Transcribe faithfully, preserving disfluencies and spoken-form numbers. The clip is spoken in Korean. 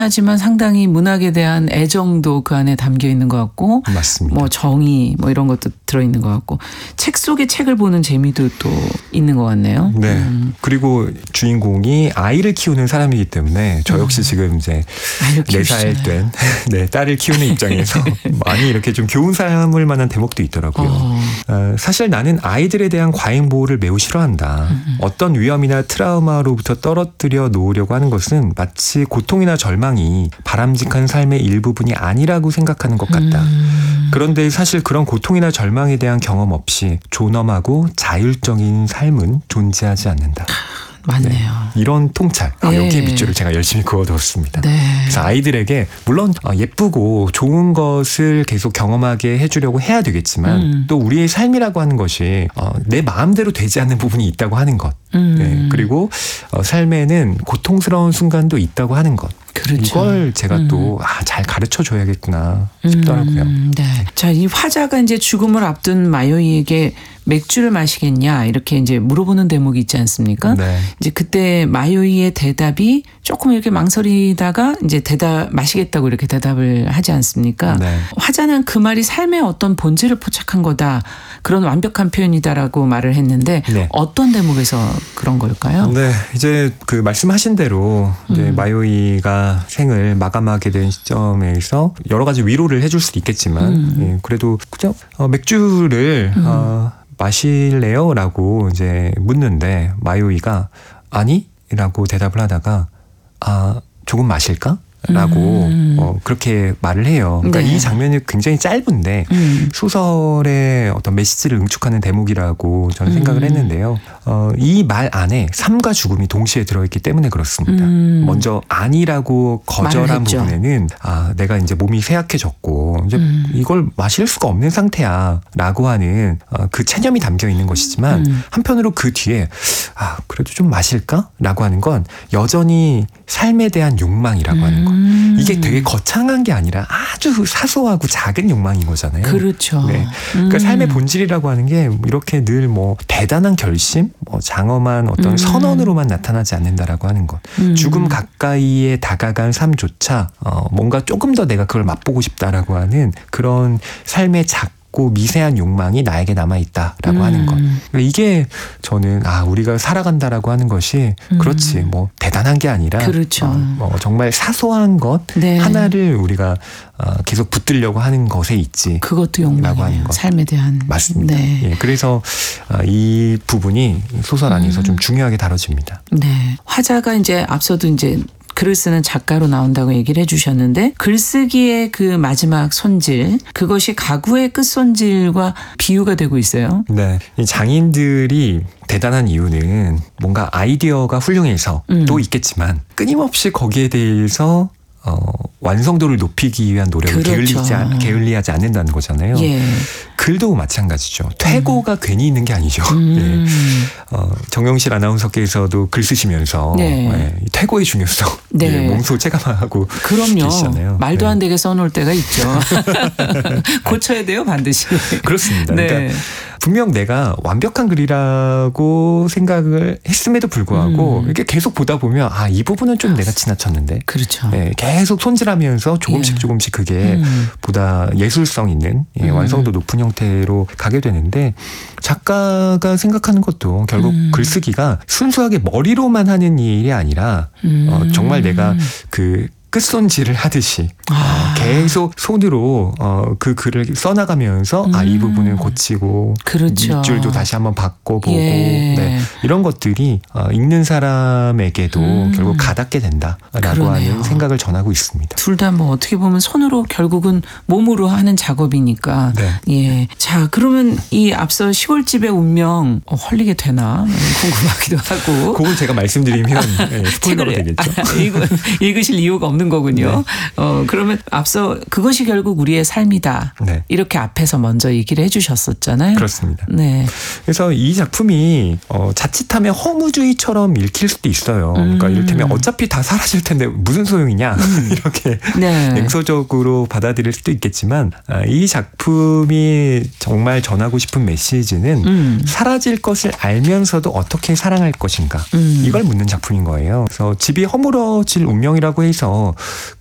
하지만 상당히 문학에 대한 애정도 그 안에 담겨 있는 것 같고, 맞습니다. 뭐 정의 뭐 이런 것도 들어 있는 것 같고, 책 속에 책을 보는 재미도 또 있는 것 같네요. 네. 음. 그리고 주인공이 아이를 키우는 사람이기 때문에 저 역시 음. 지금 이제 네 살 된 네, 딸을 키우는 입장에서 많이 이렇게 좀 교훈 삼을 만한 대목도 있더라고요. 어. 어, 사실 나는 아이들에 대한 과잉 보호를 매우 싫어한다. 음. 어떤 위험이나 트라우마로부터 떨어뜨려 놓으려고 하는 것은 마치 고통이나 절망이 바람직한 삶의 일부분이 아니라고 생각하는 것 같다. 음. 그런데 사실 그런 고통이나 절망에 대한 경험 없이 존엄하고 자율적인 삶은 존재하지 않는다. 맞네요. 네. 이런 통찰, 네. 여기에 밑줄을 제가 열심히 그어두었습니다. 네. 그래서 아이들에게 물론 예쁘고 좋은 것을 계속 경험하게 해주려고 해야 되겠지만 음. 또 우리의 삶이라고 하는 것이 내 마음대로 되지 않는 부분이 있다고 하는 것. 음. 네. 그리고 삶에는 고통스러운 순간도 있다고 하는 것. 그렇죠. 이걸 제가 음. 또 아, 잘 가르쳐 줘야겠구나 싶더라고요. 음, 네. 자, 이 화자가 이제 죽음을 앞둔 마요이에게 맥주를 마시겠냐 이렇게 이제 물어보는 대목이 있지 않습니까? 네. 이제 그때 마요이의 대답이 조금 이렇게 망설이다가 이제 대답 마시겠다고 이렇게 대답을 하지 않습니까? 네. 화자는 그 말이 삶의 어떤 본질을 포착한 거다. 그런 완벽한 표현이다라고 말을 했는데 네. 어떤 대목에서 그런 걸까요? 네, 이제 그 말씀하신 대로 이제 음. 마요이가 생을 마감하게 된 시점에서 여러 가지 위로를 해줄 수도 있겠지만 음. 예, 그래도 그냥 어, 맥주를 음. 어, 마실래요? 라고 이제 묻는데 마요이가 아니? 라고 대답을 하다가 아 조금 마실까? 라고 음. 어, 그렇게 말을 해요. 그러니까 네. 이 장면이 굉장히 짧은데 음. 소설의 어떤 메시지를 응축하는 대목이라고 저는 생각을 음. 했는데요. 어, 이 말 안에 삶과 죽음이 동시에 들어있기 때문에 그렇습니다. 음. 먼저 아니라고 거절한 부분에는 아, 내가 이제 몸이 쇠약해졌고 이제 음. 이걸 마실 수가 없는 상태야 라고 하는 어, 그 체념이 담겨 있는 것이지만 음. 한편으로 그 뒤에 아, 그래도 좀 마실까? 라고 하는 건 여전히 삶에 대한 욕망이라고 음. 하는 거. 이게 되게 거창한 게 아니라 아주 사소하고 작은 욕망인 거잖아요. 그렇죠. 네. 그러니까 음. 삶의 본질이라고 하는 게 이렇게 늘 뭐 대단한 결심, 뭐 장엄한 어떤 음. 선언으로만 나타나지 않는다라고 하는 것. 음. 죽음 가까이에 다가간 삶조차 어, 뭔가 조금 더 내가 그걸 맛보고 싶다라고 하는 그런 삶의 작 고 미세한 욕망이 나에게 남아있다라고 음. 하는 것. 그러니까 이게 저는 아 우리가 살아간다라고 하는 것이 음. 그렇지 뭐 대단한 게 아니라 그렇죠. 어, 뭐 정말 사소한 것 네. 하나를 우리가 어, 계속 붙들려고 하는 것에 있지. 그것도 욕망이에요. 삶에 대한. 맞습니다. 네. 예, 그래서 어, 이 부분이 소설 안에서 음. 좀 중요하게 다뤄집니다. 네. 화자가 이제 앞서도 이제 글을 쓰는 작가로 나온다고 얘기를 해주셨는데 글쓰기의 그 마지막 손질 그것이 가구의 끝손질과 비유가 되고 있어요. 네, 이 장인들이 대단한 이유는 뭔가 아이디어가 훌륭해서 음. 또 있겠지만 끊임없이 거기에 대해서 어, 완성도를 높이기 위한 노력을 그렇죠. 게을리지, 게을리하지 않는다는 거잖아요. 예. 글도 마찬가지죠. 퇴고가 음. 괜히 있는 게 아니죠. 음. 예. 어, 정영실 아나운서께서도 글 쓰시면서 네. 예, 퇴고의 중요성 네. 예, 몸소 체감하고 그럼요. 계시잖아요. 말도 안 네. 되게 써놓을 때가 있죠. 고쳐야 돼요 반드시. 그렇습니다. 네. 그러니까 분명 내가 완벽한 글이라고 생각을 했음에도 불구하고 음. 이렇게 계속 보다 보면 아, 이 부분은 좀 내가 지나쳤는데. 그렇죠. 예, 계속 손질하면서 조금씩 예. 조금씩 그게 음. 보다 예술성 있는 예, 음. 완성도 높은 형태로 가게 되는데 작가가 생각하는 것도 결국 음. 글쓰기가 순수하게 머리로만 하는 일이 아니라 음. 어, 정말 내가 그 끝손질을 하듯이 아. 어, 계속 손으로 어, 그 글을 써나가면서 음. 아, 이 부분을 고치고 그렇죠. 밑줄도 다시 한번 바꿔보고 예. 네, 이런 것들이 어, 읽는 사람에게도 음. 결국 가닿게 된다라고 그러네요. 하는 생각을 전하고 있습니다. 둘 다 뭐 어떻게 보면 손으로 결국은 몸으로 하는 작업이니까. 네. 예. 자, 그러면 이 앞서 시골집의 운명 어, 헐리게 되나 궁금하기도 하고. 그걸 제가 말씀드리면 네, 스포일러가 되겠죠. 아, 읽, 읽으실 이유가 없는 거군요. 네. 어, 그러면 앞서 앞서 그것이 결국 우리의 삶이다. 네. 이렇게 앞에서 먼저 얘기를 해주셨었잖아요. 그렇습니다. 네. 그래서 이 작품이 어, 자칫하면 허무주의처럼 읽힐 수도 있어요. 그러니까 음. 이를테면 어차피 다 사라질 텐데 무슨 소용이냐 음. 이렇게 네. 냉소적으로 받아들일 수도 있겠지만 아, 이 작품이 정말 전하고 싶은 메시지는 음. 사라질 것을 알면서도 어떻게 사랑할 것인가 음. 이걸 묻는 작품인 거예요. 그래서 집이 허물어질 운명이라고 해서